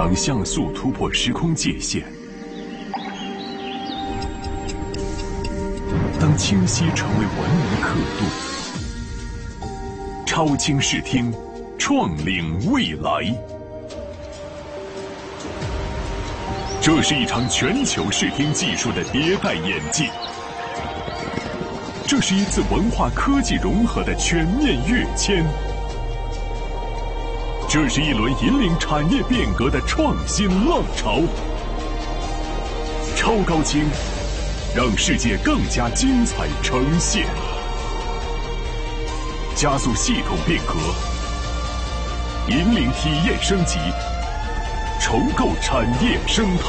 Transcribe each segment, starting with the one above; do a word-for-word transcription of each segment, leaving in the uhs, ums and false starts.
当像素突破时空界限，当清晰成为文明刻度，超清视听，创领未来。这是一场全球视听技术的迭代演进，这是一次文化科技融合的全面跃迁，这是一轮引领产业变革的创新浪潮。超高清，让世界更加精彩呈现，加速系统变革，引领体验升级，重构产业生态。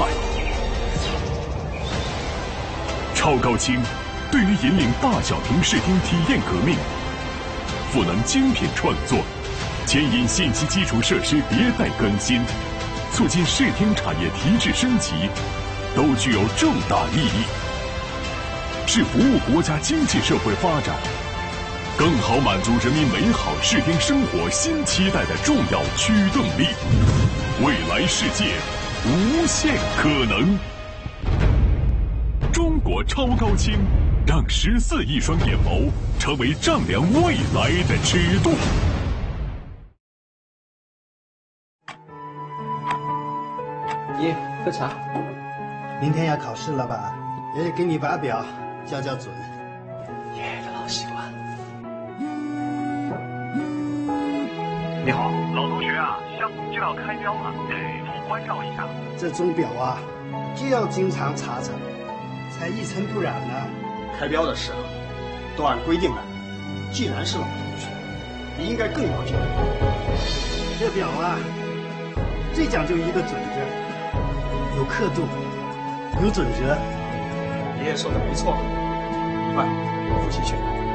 超高清对于引领大小屏视听体验革命，赋能精品创作，牵引信息基础设施迭代更新，促进视听产业提质升级，都具有重大意义，是服务国家经济社会发展，更好满足人民美好视听生活新期待的重要驱动力。未来世界，无限可能。中国超高清，让十四亿双眼眸成为丈量未来的尺度。 爷，喝茶。 明天要考试了吧？爷爷给你把表校校准。 爷爷的老习惯。 你好，老同学啊，项目就要开标了，得多关照一下。 这钟表啊，就要经常查查，才一尘不染呢。 开标的事啊，都按规定来。既然是老同学，你应该更了解。 这表啊，最讲究一个准则，有刻度，有准则。 爷爷说的没错，快，复习去。